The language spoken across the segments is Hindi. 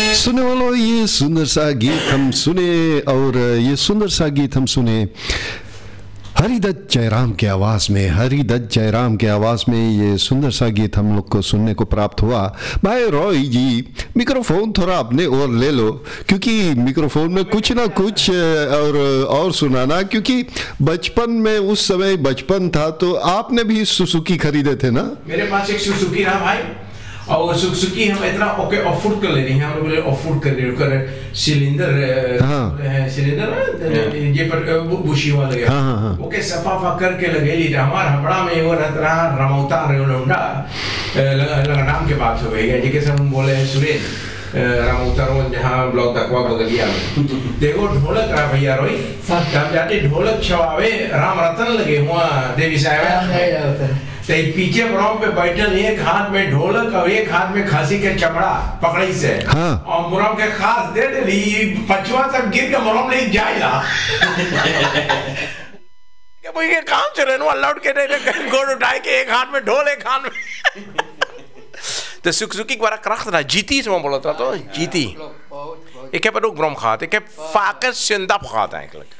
सुने वालों, ये सुंदर सा गीत हम सुने, और ये सुंदर सा गीत हम सुने हरिदत्त जयराम के आवाज़ में। हरिदत्त जयराम के आवाज़ में ये सुंदर सा गीत हम लोग को सुनने को प्राप्त हुआ। भाई रॉय जी, मिक्रोफोन थोड़ा अपने और ले लो, क्योंकि मिक्रोफोन में कुछ ना कुछ और सुनाना, क्योंकि बचपन में, उस समय बचपन था तो आपने भी सुजुकी खरीदे थे ना? मेरे पास एक सुजुकी रहा भाई, और सुजुकी हम इतना ओके ऑफरोड कर ले रहे हैं, हम लोग ऑफरोड कर रहे हैं, सिलेंडर है, सिलेंडर ये पर बुशी वाले ओके सफाफा करके लगे ली हमारा हबड़ा में वो रहा रमौता रेलोंडा लगा नाम के बात हो गई है, जी कैसे हम बोले सुरेश रामउतारो जहाँ ब्लॉक तकवा बगलिया में देखो ढोलक रहा भैया रोई, तब जाते ढोलक छवावे राम रतन लगे हुआ देवी साहब ते पीछे ब्रॉम पे बैठल, एक हाथ में ढोलक और एक हाथ में खांसी के चमड़ा पकड़ी से, और मुरम के खास दे ली पचवा तक गिर के मुरम ले जाएगा क्या कोई के काम चले नो अलाउड के नहीं गोड़ उठाए के एक हाथ में ढोल एक हाथ में तो सुजुकी वाला करख ना जीती से मैं बोला था तो जीती एक है पर लोग ब्रॉम खाते एक है फाकर सिंदाप खाता है एक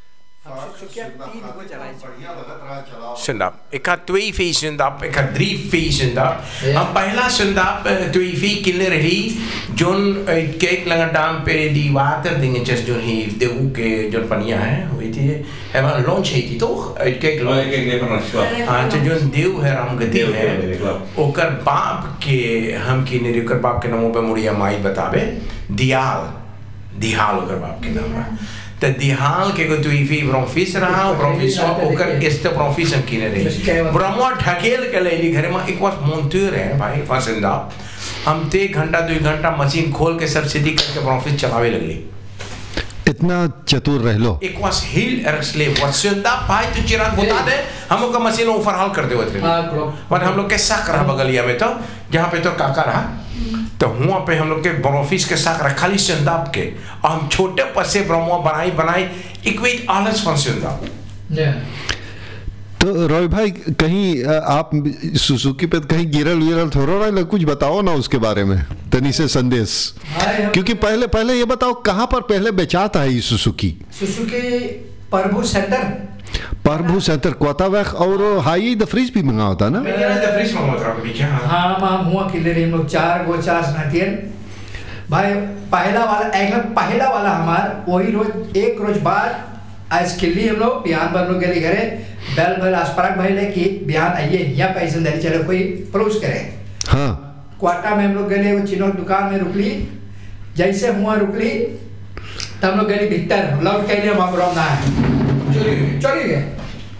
Sundap. Ik had 2 vee Sundap, ik had 3 vee Sundap. Ang pahla Sundap, 2 vee kinderli, John kijk langer daan pe die waterdingetjes John heeft, de hoek John Pania hè, hoe heet die? Hij was een lunch heet die toch? Kijk lunch. Kijk nee van ons. हाँ तो John देव है राम गति है, ओकर बाप के हम की ने ओकर बाप के नामों पे मुड़िया माई बतावे, दिहाल ओकर बाप के नाम है। तो दिहाल के को तुई फी ब्रोंफिस रहा, ब्रोंफिस ओकर इस्ते ब्रोंफिस हम की ने रही। ब्रह्मा ढकेल के ले ली घर में, एक बार मोंटूर है भाई फंसंदा, हम 1 घंटा 2 घंटा मशीन खोल के सब्सिडी करके ब्रोंफिस चलावे लगली। इतना चतुर रह लो। एक वास हिल एरक्सले वसंदा भाई तू चिराग बता दे, हम लोग का मशीन ओवर हाल कर दे होते हैं। पर हम लोग के साक रहा बगलिया में तो, जहाँ पे तो काका रहा, तो वहाँ पे हम लोग के ब्रोंफिस के साक रखा ली संदाप के, और हम छोटे पसे ब्रह्मा बनाई एक वे आलस फंस संदाप। तो रॉय भाई, कहीं आप सुजुकी पे कहीं गिरल थोड़ा रहा, कुछ बताओ ना उसके बारे में तनी से संदेश, क्योंकि पहले ये बताओ कहाँ पर पहले बेचाता है ये सुजुकी प्रभु सेंटर कोतावैक, और हाई द फ्रिज भी मंगा होता ना? हाँ मां हुआ किले हम लोग 4 नातियन भाई, पहला वाला हमार वही रोज एक रोज बाद आज किल्ली हम लोग बिहान पर लोग गए घरे बेल आसपास भाई ले कि बिहान आइए यहाँ पैसे दे चलो कोई परोस करे। हाँ क्वार्टा में हम लोग गए, वो चिनो दुकान में रुकली, जैसे हुआ रुकली तब हम लोग गए भीतर लौट के लिए वहाँ पर ना है चोरी गए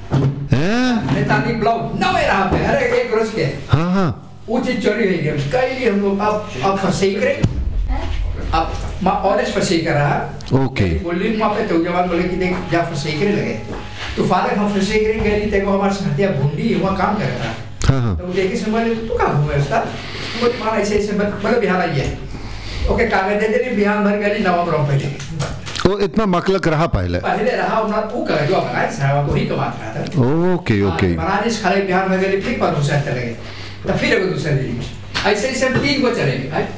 नेतानी ब्लॉक ना मेरा पे अरे एक रोज के हाँ वो चीज चोरी हुई गई कई हम लोग अब फंसे करे, अब माँ ऑरेंज फंसे कर रहा ओके बोली वहाँ पे तो जवान बोले कि देख जा फंसे करे लगे, तो फादर हम फंसे करे गए नहीं, तेरे हमारे साथिया भूंडी वहाँ काम कर रहा हाँ तो देखे से बोले तू कहाँ घूमे उसका, वो माँ ऐसे बोले बिहार आइए, ओके कागज दे दे बिहार भर गए नवा ब्रॉम पे वो इतना मकलक रहा पहले रहा उन्हें वो कर जो बनाए साहब को ही कमात रहा था। ओके बनाने से खाली बिहार में गए फिर पर दूसरा चले गए, तो फिर एगो दूसरा दिन ऐसे 3 को चलेंगे भाई,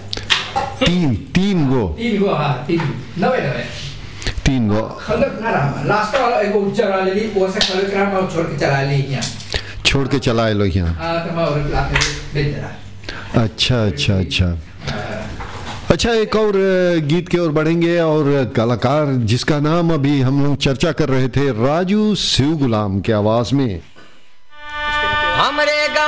3 गो हाँ 3 नवे 3 गो खलक ना रहा, लास्ट वाला एगो उच्चर वाले ली वो से खलक रहा मैं छोड़ के चला ली यहाँ, छोड़ के चलाए लो यहाँ। हाँ तो मैं और लाके बेच रहा। अच्छा, एक और गीत की ओर बढ़ेंगे, और कलाकार जिसका नाम अभी हम लोग चर्चा कर रहे थे, राजू शिव गुलाम के आवाज में हमरे